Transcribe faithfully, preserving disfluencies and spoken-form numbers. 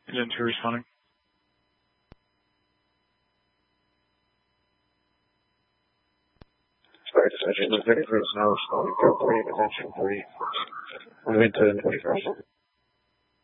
Agent two responding. Sorry, Agent, the thirty-first now responding to three, attention three. Moving to the twenty-first.